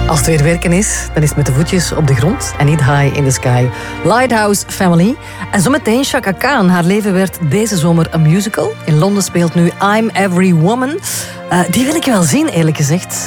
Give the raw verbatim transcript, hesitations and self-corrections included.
Als het weer werken is, dan is het met de voetjes op de grond en niet high in the sky. Lighthouse Family. En zometeen Chaka Khan. Haar leven werd deze zomer een musical. In Londen speelt nu I'm Every Woman. Uh, die wil ik wel zien, eerlijk gezegd.